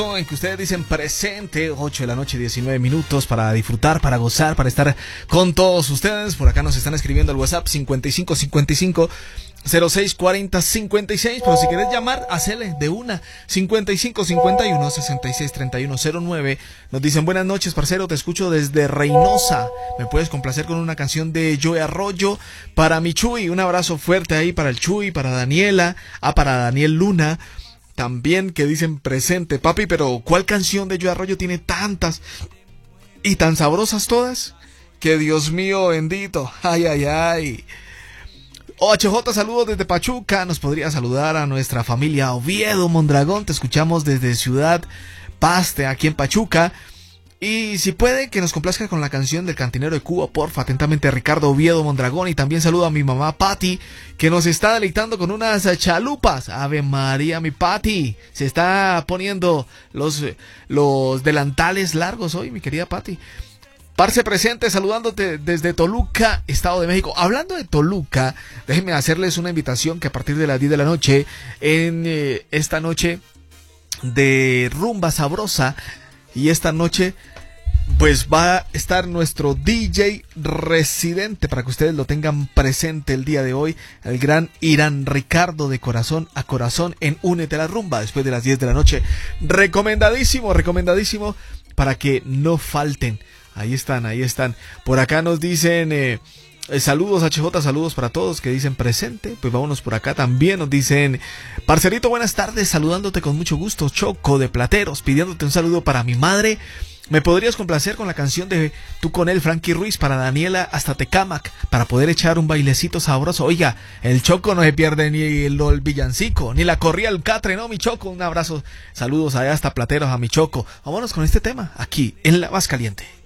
En que ustedes dicen presente, 8 de la noche, 19 minutos, para disfrutar, para gozar, para estar con todos ustedes. Por acá nos están escribiendo al WhatsApp 5555 0640 56, pero si querés llamar, hacele de una. 5551 66 31 09. Nos dicen: buenas noches, parcero, te escucho desde Reynosa. ¿Me puedes complacer con una canción de Joe Arroyo para mi Chuy? Un abrazo fuerte ahí para el Chuy, para Daniela, para Daniel Luna también, que dicen presente. Papi, pero ¿cuál canción de Joe Arroyo tiene tantas y tan sabrosas todas? Que Dios mío bendito. Ay, ay, ay. HJ, saludos desde Pachuca. Nos podría saludar a nuestra familia Oviedo Mondragón. Te escuchamos desde Ciudad Paste, aquí en Pachuca. Y si puede, que nos complazca con la canción del Cantinero de Cuba, porfa. Atentamente, Ricardo Oviedo Mondragón. Y también saludo a mi mamá Patti, que nos está deleitando con unas chalupas. Ave María, mi Patti. Se está poniendo los delantales largos hoy, mi querida Patti. Parce presente, saludándote desde Toluca, Estado de México. Hablando de Toluca, déjenme hacerles una invitación que a partir de las 10 de la noche, en esta noche de rumba sabrosa, y esta noche pues va a estar nuestro DJ residente, para que ustedes lo tengan presente el día de hoy, el gran Irán Ricardo, de corazón a corazón, en Únete a la Rumba, después de las 10 de la noche. Recomendadísimo, recomendadísimo, para que no falten. Ahí están, ahí están. Por acá nos dicen saludos HJ, saludos para todos que dicen presente. Pues vámonos por acá también. Nos dicen: parcerito, buenas tardes, saludándote con mucho gusto, Choco de Plateros, pidiéndote un saludo para mi madre. ¿Me podrías complacer con la canción de Tú con él, Frankie Ruiz, para Daniela hasta Tecámac, para poder echar un bailecito sabroso? Oiga, el Choco no se pierde ni el villancico, ni la corría el catre, ¿no, mi Choco? Un abrazo, saludos allá hasta Plateros a mi Choco. Vámonos con este tema, aquí en La Más Caliente.